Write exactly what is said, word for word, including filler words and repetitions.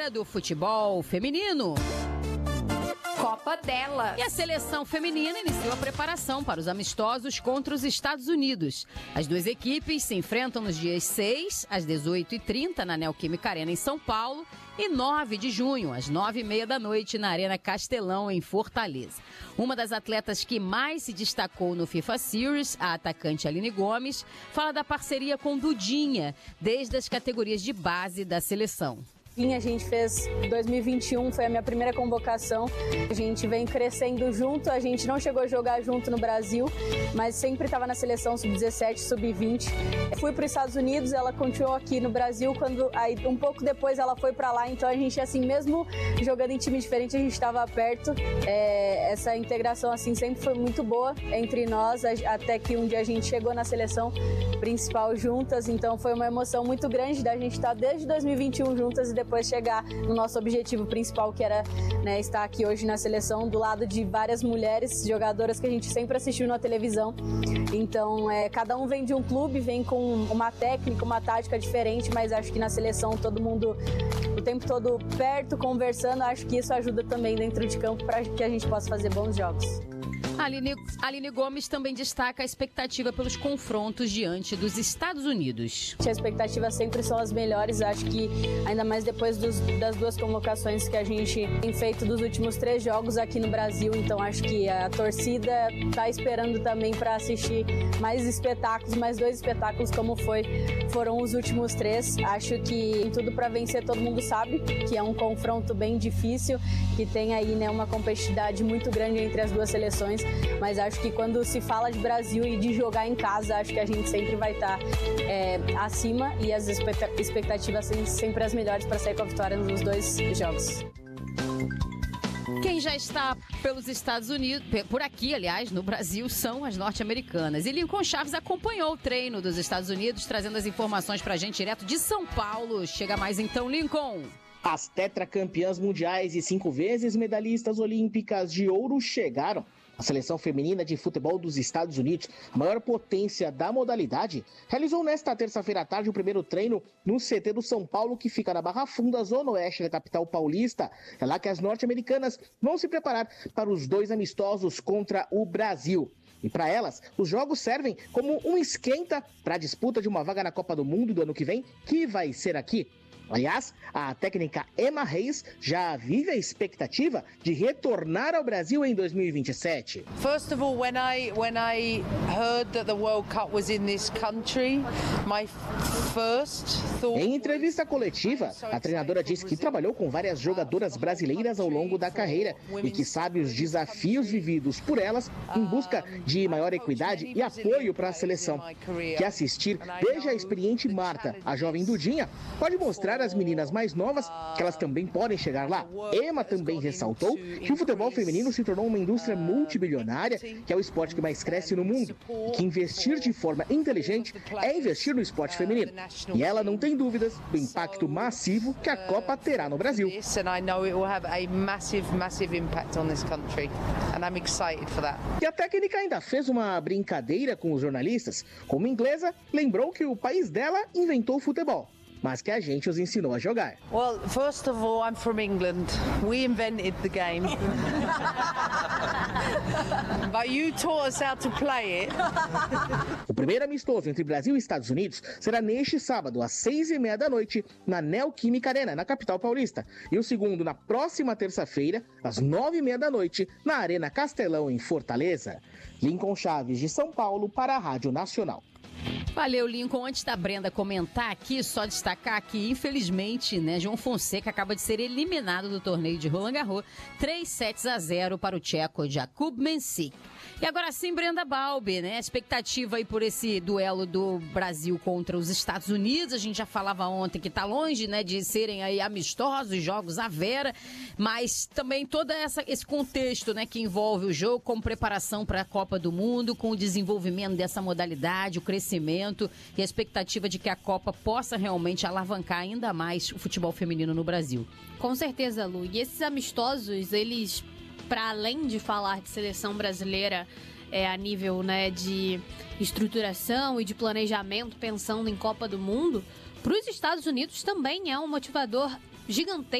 hora do futebol feminino. Copa dela. E a seleção feminina iniciou a preparação para os amistosos contra os Estados Unidos. As duas equipes se enfrentam nos dias seis, às dezoito e trinta, na Neoquímica Arena, em São Paulo, e nove de junho, às nove e meia da noite, na Arena Castelão, em Fortaleza. Uma das atletas que mais se destacou no FIFA Series, a atacante Aline Gomes, fala da parceria com Dudinha, desde as categorias de base da seleção. A gente fez dois mil e vinte e um, foi a minha primeira convocação. A gente vem crescendo junto, a gente não chegou a jogar junto no Brasil, mas sempre estava na seleção sub dezessete, sub vinte. Fui para os Estados Unidos, ela continuou aqui no Brasil, quando aí, um pouco depois ela foi para lá, então a gente, assim, mesmo jogando em time diferente, a gente estava perto. É, essa integração, assim, sempre foi muito boa entre nós, até que um dia a gente chegou na seleção principal juntas, então foi uma emoção muito grande da gente estar desde dois mil e vinte e um juntas e depois chegar no nosso objetivo principal, que era, né, estar aqui hoje na seleção do lado de várias mulheres jogadoras que a gente sempre assistiu na televisão. Então, é, cada um vem de um clube, vem com uma técnica, uma tática diferente, mas acho que na seleção todo mundo o tempo todo perto, conversando, acho que isso ajuda também dentro de campo para que a gente possa fazer bons jogos. Aline, Aline Gomes também destaca a expectativa pelos confrontos diante dos Estados Unidos. As expectativas sempre são as melhores, acho que ainda mais depois dos, das duas convocações que a gente tem feito dos últimos três jogos aqui no Brasil, então acho que a torcida está esperando também para assistir mais espetáculos, mais dois espetáculos como foi, foram os últimos três. Acho que tem tudo para vencer, todo mundo sabe que é um confronto bem difícil, que tem aí, né, uma competitividade muito grande entre as duas seleções. Mas acho que quando se fala de Brasil e de jogar em casa, acho que a gente sempre vai estar é, acima e as expectativas são sempre as melhores para sair com a vitória nos dois jogos. Quem já está pelos Estados Unidos, por aqui, aliás, no Brasil, são as norte-americanas. E Lincoln Chaves acompanhou o treino dos Estados Unidos, trazendo as informações para a gente direto de São Paulo. Chega mais então, Lincoln. As tetracampeãs mundiais e cinco vezes medalhistas olímpicas de ouro chegaram. A seleção feminina de futebol dos Estados Unidos, a maior potência da modalidade, realizou nesta terça-feira à tarde o primeiro treino no C T do São Paulo, que fica na Barra Funda, zona oeste da capital paulista. É lá que as norte-americanas vão se preparar para os dois amistosos contra o Brasil. E para elas, os jogos servem como um esquenta para a disputa de uma vaga na Copa do Mundo do ano que vem, que vai ser aqui. Aliás, a técnica Emma Reis já vive a expectativa de retornar ao Brasil em dois mil e vinte e sete. First of all, when I when I heard that the World Cup was in this country, my first thought... Em entrevista coletiva, a treinadora disse que trabalhou com várias jogadoras brasileiras ao longo da carreira e que sabe os desafios vividos por elas em busca de maior equidade e apoio para a seleção. Que assistir desde a experiente Marta, a jovem Dudinha, pode mostrar às meninas mais novas que elas também podem chegar lá. Emma também ressaltou que o futebol feminino se tornou uma indústria multibilionária, que é o esporte que mais cresce no mundo, e que investir de forma inteligente é investir no esporte feminino. E ela não tem dúvidas do impacto massivo que a Copa terá no Brasil. E a técnica ainda fez uma brincadeira com os jornalistas. Como inglesa, lembrou que o país dela inventou o futebol, mas que a gente os ensinou a jogar. Well, first of all, I'm from England. We invented the game. But you taught us how to play it. O primeiro amistoso entre Brasil e Estados Unidos será neste sábado, às seis e meia da noite, na Neoquímica Arena, na capital paulista. E o segundo, na próxima terça-feira, às nove e meia da noite, na Arena Castelão, em Fortaleza. Lincoln Chaves, de São Paulo, para a Rádio Nacional. Valeu, Lincoln. Antes da Brenda comentar aqui, só destacar que, infelizmente, né, João Fonseca acaba de ser eliminado do torneio de Roland Garros, três sets a zero para o tcheco Jakub Mensik. E agora sim, Brenda Balbi, né? A expectativa aí por esse duelo do Brasil contra os Estados Unidos. A gente já falava ontem que tá longe, né, de serem aí amistosos, jogos à vera, mas também todo essa, esse contexto, né, que envolve o jogo como preparação para a Copa do Mundo, com o desenvolvimento dessa modalidade, o crescimento e a expectativa de que a Copa possa realmente alavancar ainda mais o futebol feminino no Brasil. Com certeza, Lu. E esses amistosos, eles, para além de falar de seleção brasileira é, a nível, né, de estruturação e de planejamento, pensando em Copa do Mundo, para os Estados Unidos também é um motivador gigantesco